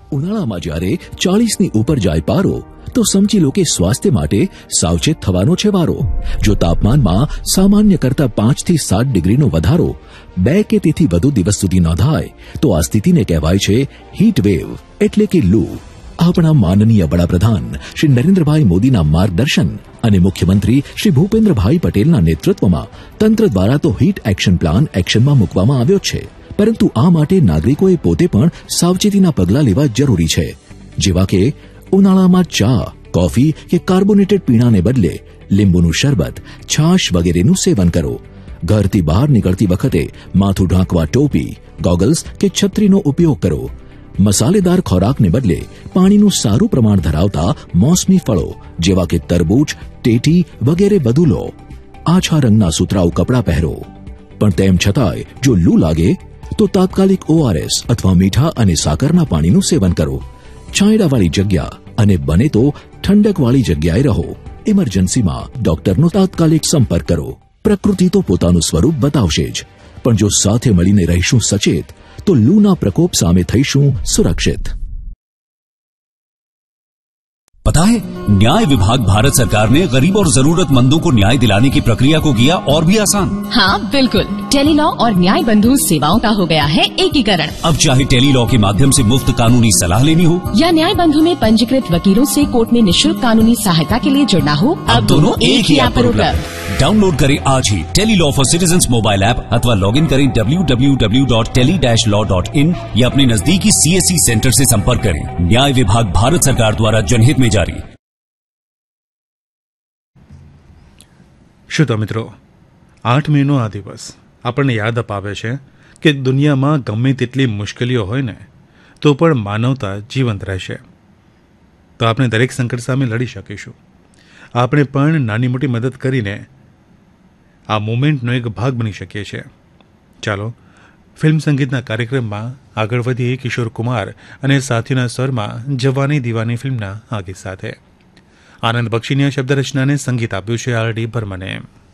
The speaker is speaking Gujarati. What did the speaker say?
ઉનાળામાં જ્યારે 40ની ઉપર જાય પારો તો સમજી લો કે સ્વાસ્થ્ય માટે સાવચેત થવાનો છે વારો. જો તાપમાનમાં સામાન્ય કરતા 5 થી 7 ડિગ્રીનો વધારો 2 કે તેથી વધુ દિવસ સુધી નોંધાય તો આ સ્થિતિને કહેવાય છે હીટ વેવ એટલે કે લૂ. આપણા માનનીય વડાપ્રધાન શ્રી નરેન્દ્રભાઈ મોદીના માર્ગદર્શન અને મુખ્યમંત્રી શ્રી ભૂપેન્દ્રભાઈ પટેલના નેતૃત્વમાં તંત્ર દ્વારા તો હીટ એક્શન પ્લાન એક્શનમાં મૂકવામાં આવ્યો છે, પરંતુ આ માટે નાગરિકોએ પોતે પણ સાવચેતીના પગલાં લેવા જરૂરી છે, જેવા કે ઉનાળામાં ચા, કોફી કે કાર્બોનેટેડ પીણાને બદલે લીંબુનું શરબત, છાશ વગેરેનું સેવન કરો. ઘરથી બહાર નીકળતી વખતે માથું ઢાંકવા ટોપી, ગોગલ્સ કે છત્રીનો ઉપયોગ કરો. મસાલેદાર ખોરાકને બદલે પાણીનું સારું પ્રમાણ ધરાવતા મોસમી ફળો જેવા કે તરબૂચ, ટેટી વગેરે વધુ લો. આછા રંગના સુતરાઉ કપડાં પહેરો. પણ તેમ છતાંય જો લૂ લાગે તો તાત્કાલિક ORS અથવા મીઠા અને સાકરના પાણીનું સેવન કરો. છાંયડાવાળી જગ્યા અને બને તો ઠંડકવાળી જગ્યાએ રહો. ઇમરજન્સીમાં ડોક્ટરનો તાત્કાલિક સંપર્ક કરો. પ્રકૃતિ તો પોતાનું સ્વરૂપ બતાવશે જ, પણ જો સાથે મળીને રહીશું સચેત तो लूना प्रकोप सामे थईशुं सुरक्षित. पता है, न्याय विभाग भारत सरकार ने गरीब और जरूरतमंदों को न्याय दिलाने की प्रक्रिया को किया और भी आसान. हाँ बिल्कुल, टेलीलॉ और न्याय बंधु सेवाओं का हो गया है एकीकरण. अब चाहे टेलीलॉ के माध्यम से मुफ्त कानूनी सलाह लेनी हो या न्याय बंधु में पंजीकृत वकीलों से कोर्ट में निःशुल्क कानूनी सहायता के लिए जुड़ना हो, अब दोनों एक ही ऐप पर उपलब्ध. डाउनलोड करें आज ही Tele-Law for citizens mobile app अथवा लॉग इन करें www.tele-law.in या अपने नजदीकी CSC सेंटर से संपर्क करें. न्याय विभाग भारत सरकार द्वारा जनहित में जारी. શ્રોતા મિત્રો, 8 મેનો આ દિવસ આપણને યાદ અપાવે છે કે દુનિયામાં ગમે તેટલી મુશ્કેલીઓ હોય ને તો પણ માનવતા જીવંત રહેશે. તો આપણે દરેક સંકટ સામે લડી શકીશું. આપણે પણ નાની મોટી મદદ કરીને આ મુવમેન્ટનો એક ભાગ બની શકીએ છીએ. ચાલો ફિલ્મ સંગીતના કાર્યક્રમમાં આગળ વધીએ કિશોર કુમાર અને સાથીના સ્વરમાં જવાની દીવાની ફિલ્મના આ ગીત સાથે. આનંદ બક્ષીની શબ્દ રચનાને સંગીત આપ્યું છે RD બર્મને.